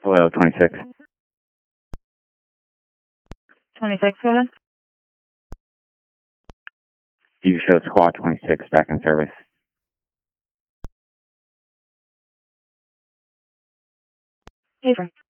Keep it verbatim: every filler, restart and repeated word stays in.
Hello, twenty-six. twenty-six, go ahead. You show squad twenty-six back in service. Hey, Frank.